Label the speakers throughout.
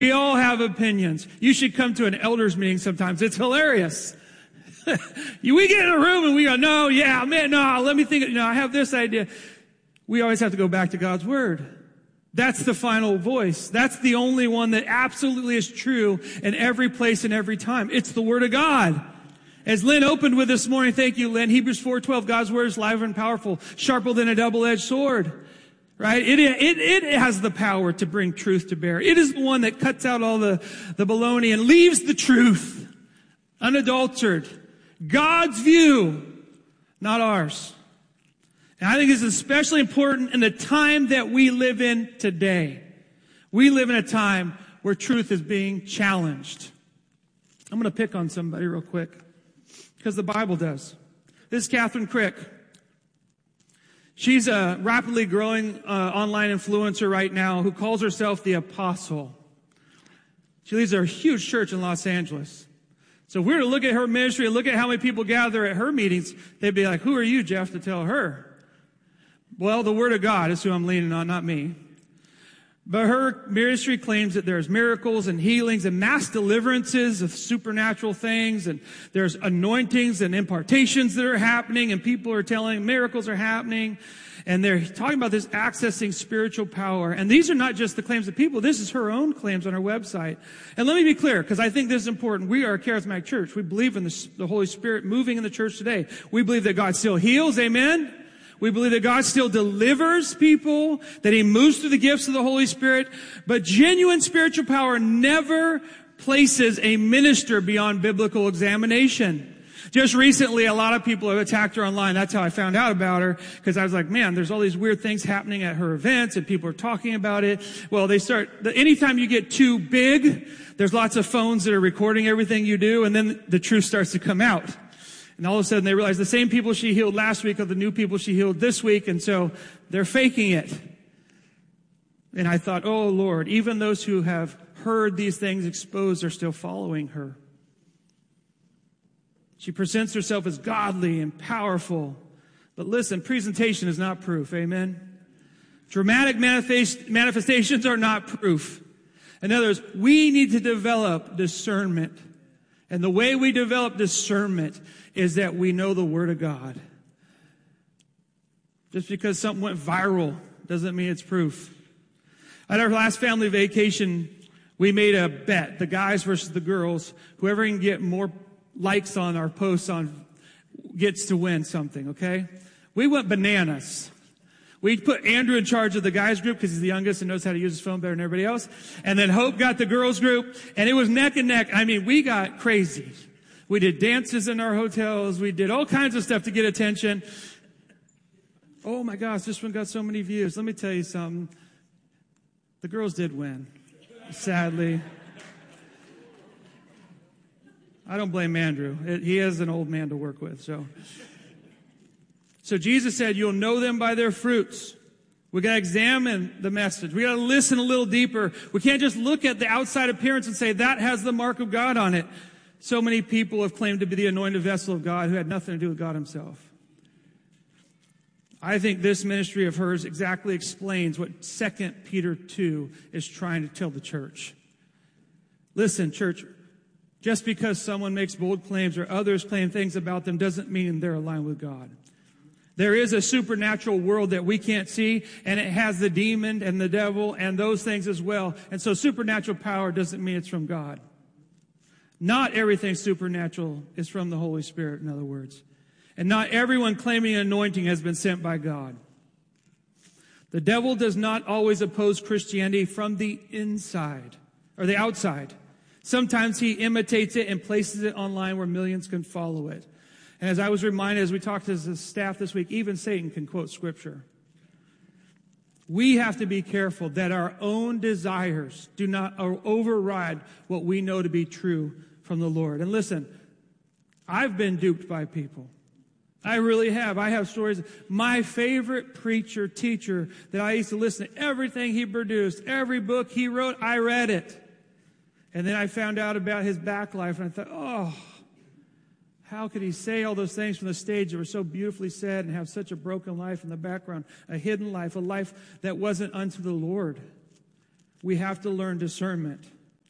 Speaker 1: We all have opinions. You should come to an elders meeting sometimes. It's hilarious. We get in a room and we go, no, yeah, man, no, let me think, I have this idea. We always have to go back to God's word. That's the final voice. That's the only one that absolutely is true in every place and every time. It's the word of God. As Lynn opened with this morning, thank you, Lynn, Hebrews 4:12, God's word is live and powerful, sharper than a double-edged sword. Right? It has the power to bring truth to bear. It is the one that cuts out all the baloney and leaves the truth unadulterated. God's view, not ours. And I think it's especially important in the time that we live in today. We live in a time where truth is being challenged. I'm going to pick on somebody real quick because the Bible does. This is Catherine Crick. She's a rapidly growing online influencer right now who calls herself the Apostle. She leads a huge church in Los Angeles. So if we were to look at her ministry and look at how many people gather at her meetings, they'd be like, who are you, Jeff, to tell her? Well, the Word of God is who I'm leaning on, not me. But her ministry claims that there's miracles and healings and mass deliverances of supernatural things, and there's anointings and impartations that are happening, and people are telling miracles are happening, and they're talking about this accessing spiritual power. And these are not just the claims of people. This is her own claims on her website. And let me be clear, because I think this is important. We are a charismatic church. We believe in the Holy Spirit moving in the church today. We believe that God still heals. Amen? We believe that God still delivers people, that He moves through the gifts of the Holy Spirit. But genuine spiritual power never places a minister beyond biblical examination. Just recently, a lot of people have attacked her online. That's how I found out about her, because I was like, man, there's all these weird things happening at her events, and people are talking about it. Well, anytime you get too big, there's lots of phones that are recording everything you do, and then the truth starts to come out. And all of a sudden they realize the same people she healed last week are the new people she healed this week, and so they're faking it. And I thought, oh Lord, even those who have heard these things exposed are still following her. She presents herself as godly and powerful. But listen, presentation is not proof, amen? Dramatic manifestations are not proof. In other words, we need to develop discernment. And the way we develop discernment is that we know the Word of God. Just because something went viral doesn't mean it's proof. At our last family vacation, we made a bet, the guys versus the girls. Whoever can get more likes on our posts gets to win something, okay? We went bananas. We put Andrew in charge of the guys group because he's the youngest and knows how to use his phone better than everybody else. And then Hope got the girls group, and it was neck and neck. I mean, we got crazy. We did dances in our hotels. We did all kinds of stuff to get attention. Oh my gosh, this one got so many views. Let me tell you something. The girls did win, sadly. I don't blame Andrew. He is an old man to work with, so Jesus said, you'll know them by their fruits. We got to examine the message. We got to listen a little deeper. We can't just look at the outside appearance and say that has the mark of God on it. So many people have claimed to be the anointed vessel of God who had nothing to do with God Himself. I think this ministry of hers exactly explains what 2 Peter 2 is trying to tell the church. Listen, church, just because someone makes bold claims or others claim things about them doesn't mean they're aligned with God. There is a supernatural world that we can't see, and it has the demon and the devil and those things as well. And so supernatural power doesn't mean it's from God. Not everything supernatural is from the Holy Spirit, in other words. And not everyone claiming anointing has been sent by God. The devil does not always oppose Christianity from the inside or the outside. Sometimes he imitates it and places it online where millions can follow it. And as I was reminded as we talked to the staff this week, even Satan can quote Scripture. We have to be careful that our own desires do not override what we know to be true from the Lord. And listen, I've been duped by people. I really have. I have stories. My favorite preacher, teacher that I used to listen to, everything he produced, every book he wrote, I read it. And then I found out about his back life, and I thought, oh, how could he say all those things from the stage that were so beautifully said and have such a broken life in the background, a hidden life, a life that wasn't unto the Lord? We have to learn discernment.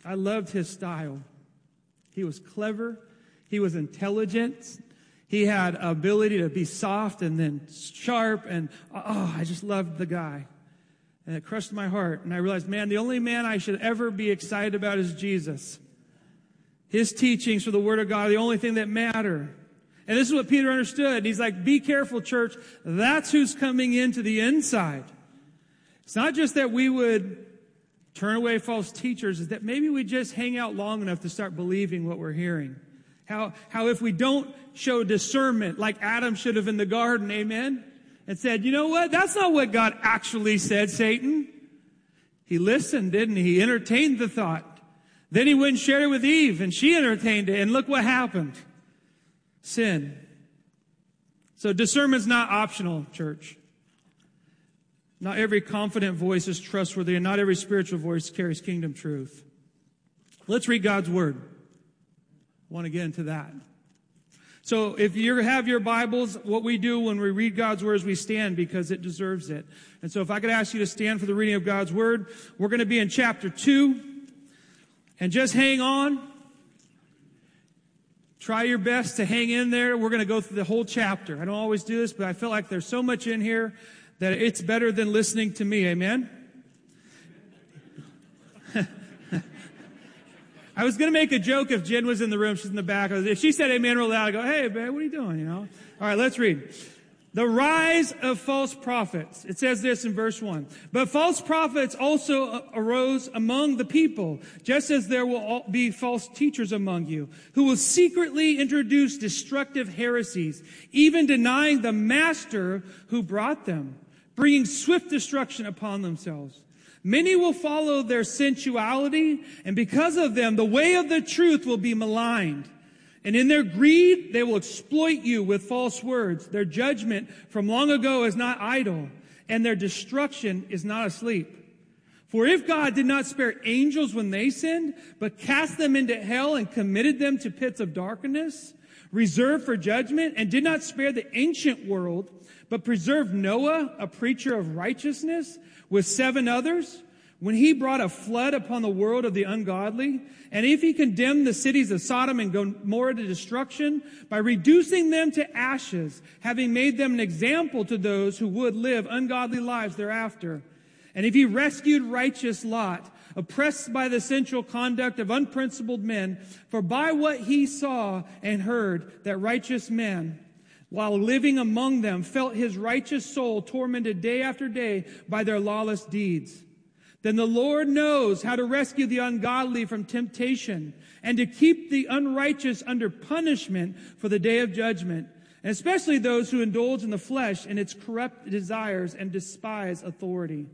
Speaker 1: I loved his style. He was clever. He was intelligent. He had ability to be soft and then sharp. And I just loved the guy. And it crushed my heart. And I realized, man, the only man I should ever be excited about is Jesus. His teachings for the Word of God are the only thing that matter. And this is what Peter understood. He's like, be careful, church. That's who's coming into the inside. It's not just that we would turn away false teachers, it's that maybe we just hang out long enough to start believing what we're hearing. How if we don't show discernment like Adam should have in the garden, amen? And said, you know what? That's not what God actually said, Satan. He listened, didn't he? He entertained the thought. Then he went and shared it with Eve, and she entertained it. And look what happened. Sin. So discernment's not optional, church. Not every confident voice is trustworthy, and not every spiritual voice carries kingdom truth. Let's read God's Word. I want to get into that. So if you have your Bibles, what we do when we read God's Word is we stand because it deserves it. And so if I could ask you to stand for the reading of God's Word, we're going to be in chapter 2. And just hang on. Try your best to hang in there. We're going to go through the whole chapter. I don't always do this, but I feel like there's so much in here that it's better than listening to me. Amen? I was going to make a joke if Jen was in the room. She's in the back. If she said amen real loud, I'd go, hey, babe, what are you doing? You know? All right, let's read. The rise of false prophets. It says this in verse 1. But false prophets also arose among the people, just as there will be false teachers among you, who will secretly introduce destructive heresies, even denying the master who brought them, bringing swift destruction upon themselves. Many will follow their sensuality, and because of them, the way of the truth will be maligned. And in their greed, they will exploit you with false words. Their judgment from long ago is not idle, and their destruction is not asleep. For if God did not spare angels when they sinned, but cast them into hell and committed them to pits of darkness, reserved for judgment, and did not spare the ancient world, but preserved Noah, a preacher of righteousness, with 7 others, when he brought a flood upon the world of the ungodly, and if he condemned the cities of Sodom and Gomorrah to destruction by reducing them to ashes, having made them an example to those who would live ungodly lives thereafter, and if he rescued righteous Lot, oppressed by the sensual conduct of unprincipled men, for by what he saw and heard that righteous men, while living among them, felt his righteous soul tormented day after day by their lawless deeds. Then the Lord knows how to rescue the ungodly from temptation and to keep the unrighteous under punishment for the day of judgment, and especially those who indulge in the flesh and its corrupt desires and despise authority.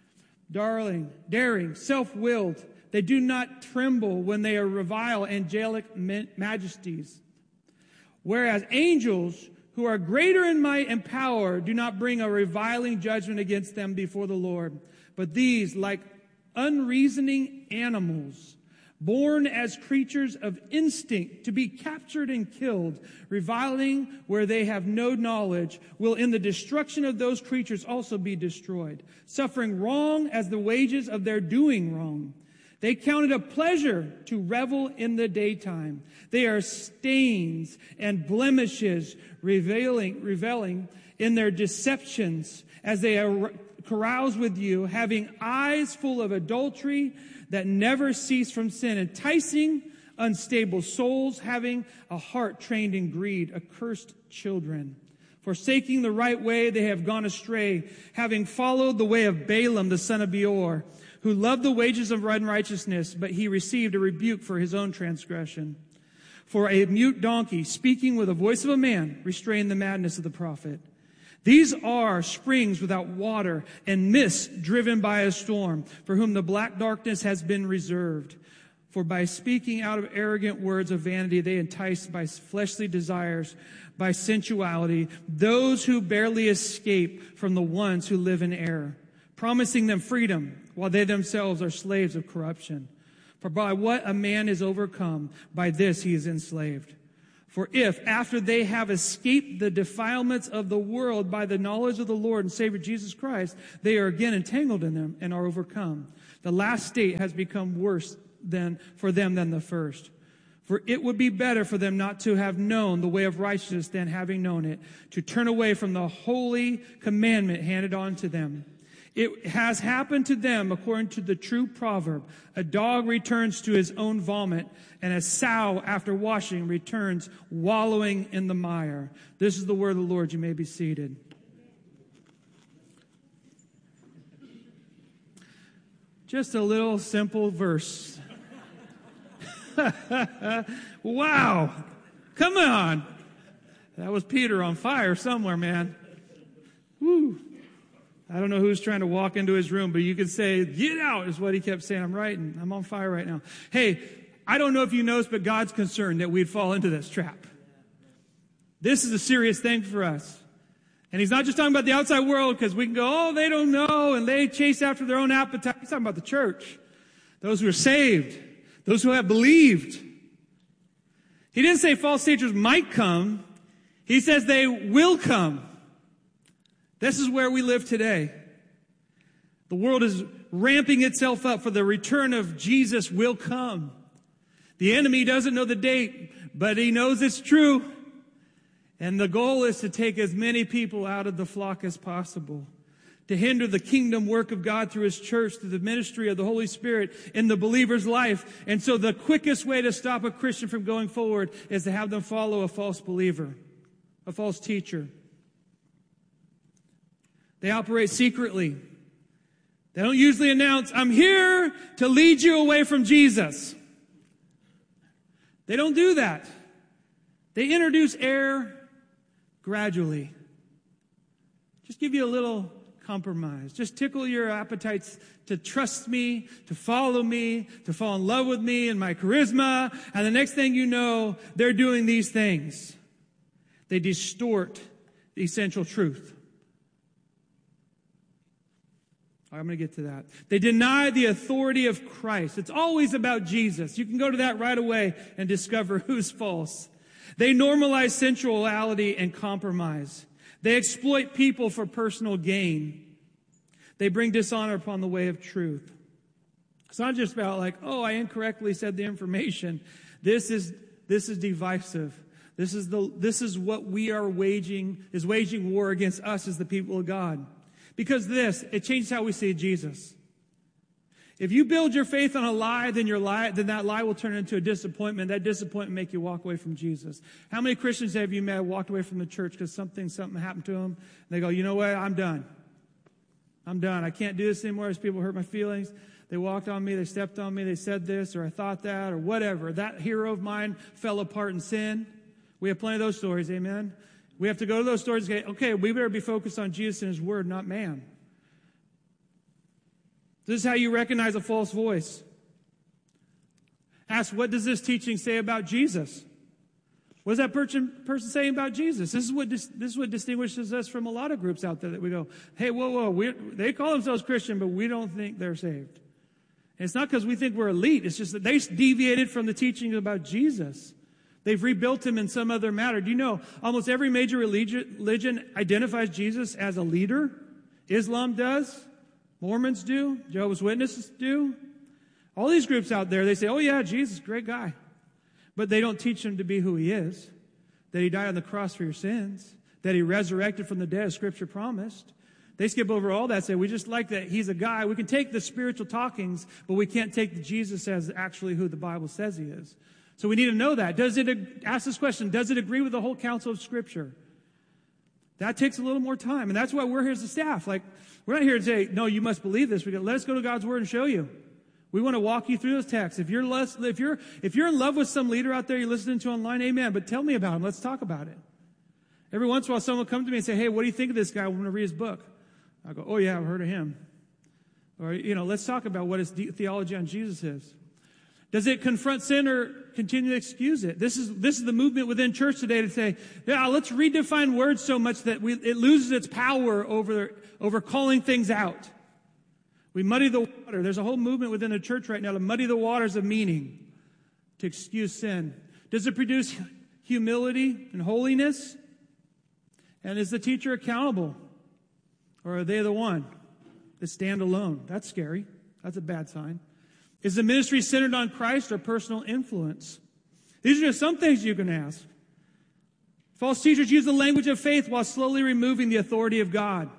Speaker 1: Daring, self-willed, they do not tremble when they revile angelic majesties. Whereas angels who are greater in might and power do not bring a reviling judgment against them before the Lord. But these, like unreasoning animals, born as creatures of instinct to be captured and killed, reviling where they have no knowledge, will in the destruction of those creatures also be destroyed, suffering wrong as the wages of their doing wrong. They count it a pleasure to revel in the daytime. They are stains and blemishes, reveling in their deceptions as they carouse with you, having eyes full of adultery that never cease from sin, enticing unstable souls, having a heart trained in greed, accursed children. Forsaking the right way, they have gone astray, having followed the way of Balaam, the son of Beor, who loved the wages of unrighteousness, but he received a rebuke for his own transgression. For a mute donkey, speaking with the voice of a man, restrained the madness of the prophet. These are springs without water and mists driven by a storm, for whom the black darkness has been reserved. For by speaking out of arrogant words of vanity, they entice by fleshly desires, by sensuality, those who barely escape from the ones who live in error, promising them freedom, while they themselves are slaves of corruption. For by what a man is overcome, by this he is enslaved. For if, after they have escaped the defilements of the world by the knowledge of the Lord and Savior Jesus Christ, they are again entangled in them and are overcome, the last state has become worse for them than the first. For it would be better for them not to have known the way of righteousness than having known it, to turn away from the holy commandment handed on to them. It has happened to them according to the true proverb. A dog returns to his own vomit, and a sow after washing returns wallowing in the mire. This is the word of the Lord. You may be seated. Just a little simple verse. Wow. Come on. That was Peter on fire somewhere, man. Woo. I don't know who's trying to walk into his room, but you could say, get out, is what he kept saying. I'm writing. I'm on fire right now. Hey, I don't know if you noticed, but God's concerned that we'd fall into this trap. This is a serious thing for us. And he's not just talking about the outside world, because we can go, oh, they don't know, and they chase after their own appetite. He's talking about the church. Those who are saved. Those who have believed. He didn't say false teachers might come. He says they will come. This is where we live today. The world is ramping itself up for the return of Jesus will come. The enemy doesn't know the date, but he knows it's true. And the goal is to take as many people out of the flock as possible, to hinder the kingdom work of God through his church, through the ministry of the Holy Spirit in the believer's life. And so the quickest way to stop a Christian from going forward is to have them follow a false believer, a false teacher. They operate secretly. They don't usually announce, I'm here to lead you away from Jesus. They don't do that. They introduce error gradually. Just give you a little compromise. Just tickle your appetites to trust me, to follow me, to fall in love with me and my charisma. And the next thing you know, they're doing these things. They distort the essential truth. I'm going to get to that. They deny the authority of Christ. It's always about Jesus. You can go to that right away and discover who's false. They normalize sensuality and compromise. They exploit people for personal gain. They bring dishonor upon the way of truth. It's not just about like, oh, I incorrectly said the information. This is divisive. This is what we are waging war against us as the people of God. Because it changes how we see Jesus. If you build your faith on a lie, then that lie will turn into a disappointment. That disappointment make you walk away from Jesus. How many Christians have you met walked away from the church because something happened to them? And they go, you know what? I'm done. I can't do this anymore. As people hurt my feelings. They walked on me. They stepped on me. They said this, or I thought that, or whatever. That hero of mine fell apart in sin. We have plenty of those stories. Amen. We have to go to those stories and say, okay, we better be focused on Jesus and his word, not man. This is how you recognize a false voice. Ask, what does this teaching say about Jesus? What is that person saying about Jesus? This is what distinguishes us from a lot of groups out there that we go, hey, whoa, they call themselves Christian, but we don't think they're saved. And it's not because we think we're elite. It's just that they deviated from the teaching about Jesus. They've rebuilt him in some other matter. Do you know almost every major religion identifies Jesus as a leader? Islam does. Mormons do. Jehovah's Witnesses do. All these groups out there, they say, oh yeah, Jesus, great guy. But they don't teach him to be who he is. That he died on the cross for your sins. That he resurrected from the dead as Scripture promised. They skip over all that, say, we just like that he's a guy. We can take the spiritual talkings, but we can't take Jesus as actually who the Bible says he is. So we need to know that. Ask this question, does it agree with the whole counsel of Scripture? That takes a little more time. And that's why we're here as a staff. Like, we're not here to say, no, you must believe this. Let us go to God's Word and show you. We want to walk you through those texts. If you're in love with some leader out there you're listening to online, amen. But tell me about him. Let's talk about it. Every once in a while, someone will come to me and say, hey, what do you think of this guy? I want to read his book. I go, oh yeah, I've heard of him. Or, let's talk about what his theology on Jesus is. Does it confront sin or continue to excuse it? This is the movement within church today to say, yeah, let's redefine words so much that it loses its power over calling things out. We muddy the water. There's a whole movement within the church right now to muddy the waters of meaning, to excuse sin. Does it produce humility and holiness? And is the teacher accountable? Or are they the one that stand alone? That's scary. That's a bad sign. Is the ministry centered on Christ or personal influence? These are just some things you can ask. False teachers use the language of faith while slowly removing the authority of God.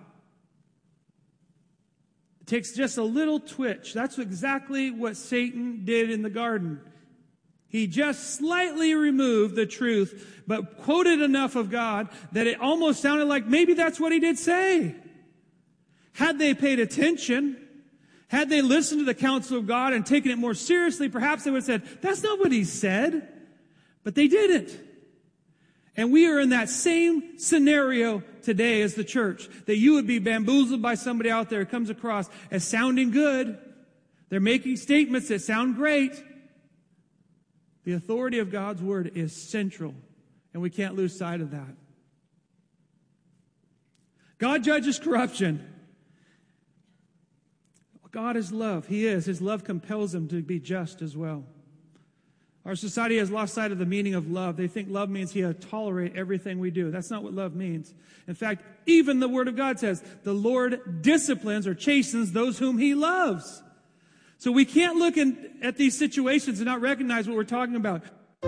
Speaker 1: It takes just a little twitch. That's exactly what Satan did in the garden. He just slightly removed the truth, but quoted enough of God that it almost sounded like maybe that's what he did say. Had they paid attention, had they listened to the counsel of God and taken it more seriously, perhaps they would have said, that's not what he said. But they didn't. And we are in that same scenario today as the church, that you would be bamboozled by somebody out there who comes across as sounding good. They're making statements that sound great. The authority of God's word is central, and we can't lose sight of that. God judges corruption. God is love. He is. His love compels him to be just as well. Our society has lost sight of the meaning of love. They think love means he'll tolerate everything we do. That's not what love means. In fact, even the Word of God says, the Lord disciplines or chastens those whom he loves. So we can't look at these situations and not recognize what we're talking about.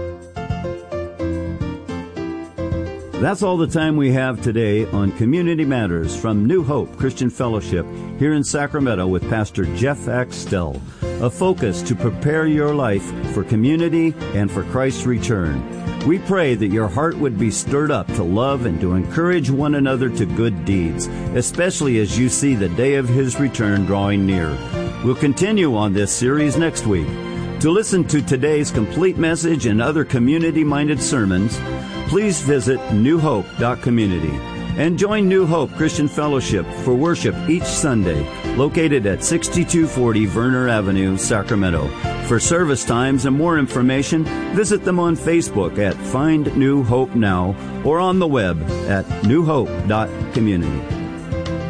Speaker 2: That's all the time we have today on Community Matters from New Hope Christian Fellowship here in Sacramento with Pastor Jeff Axtell. A focus to prepare your life for community and for Christ's return. We pray that your heart would be stirred up to love and to encourage one another to good deeds, especially as you see the day of his return drawing near. We'll continue on this series next week. To listen to today's complete message and other community-minded sermons, please visit newhope.community and join New Hope Christian Fellowship for worship each Sunday, located at 6240 Verner Avenue, Sacramento. For service times and more information, visit them on Facebook at Find New Hope Now or on the web at newhope.community.